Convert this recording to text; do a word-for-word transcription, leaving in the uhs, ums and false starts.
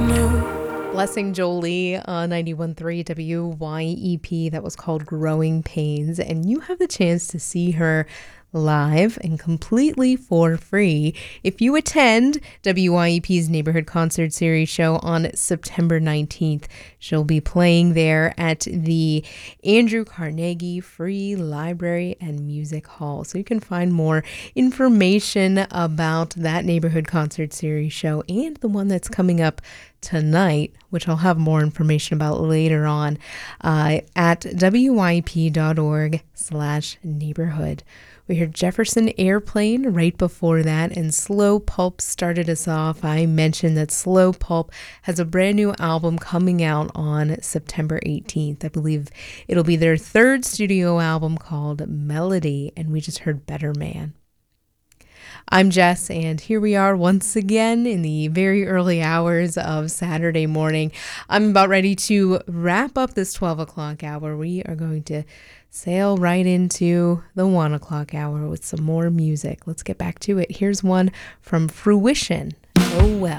Blessing Jolie on ninety-one point three W Y E P. That was called Growing Pains. And you have the chance to see her live and completely for free if you attend W Y E P's Neighborhood Concert Series show on September nineteenth. She'll be playing there at the Andrew Carnegie Free Library and Music Hall. So you can find more information about that Neighborhood Concert Series show and the one that's coming up tonight, which I'll have more information about later on, uh, at W Y E P dot org slash neighborhood. We heard Jefferson Airplane right before that, and Slow Pulp started us off. I mentioned that Slow Pulp has a brand new album coming out on September eighteenth. I believe it'll be their third studio album called Melody, and we just heard Better Man. I'm Jess, and here we are once again in the very early hours of Saturday morning. I'm about ready to wrap up this twelve o'clock hour. We are going to sail right into the one o'clock hour with some more music. Let's get back to it. Here's one from Fruition. Oh well.